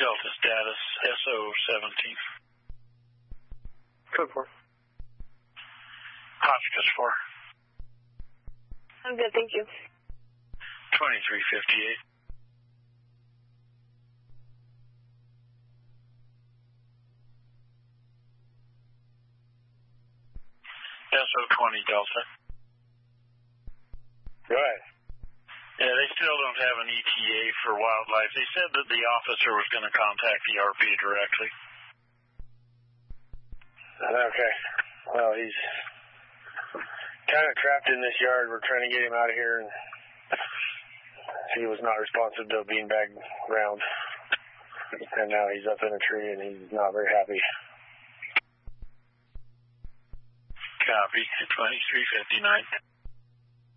Delta status SO17. Code 4. Oscar 4. I'm good, thank you. 2358. SO20 Delta. Go ahead. Yeah, they still don't have an ETA for wildlife. They said that the officer was going to contact the RP directly. Okay. Well, he's kind of trapped in this yard. We're trying to get him out of here, and he was not responsive to a beanbag round. And now he's up in a tree, and he's not very happy. Copy. 2359.